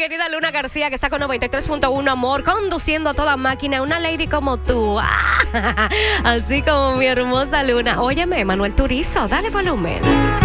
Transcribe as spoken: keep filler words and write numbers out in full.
querida Luna García, que está con noventa y tres punto uno, amor, conduciendo a toda máquina, una lady como tú. Así como mi hermosa Luna. Óyeme, Manuel Turizo, dale volumen.